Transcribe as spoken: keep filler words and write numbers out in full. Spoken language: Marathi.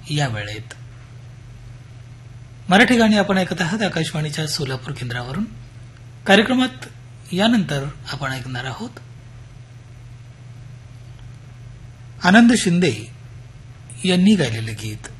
या वेळेत. मराठी गाणी आपण ऐकत आहात आकाशवाणीच्या सोलापूर केंद्रावरून. कार्यक्रमात यानंतर आपण ऐकणार आहोत आनंद शिंदे यांनी गायलेले गीत.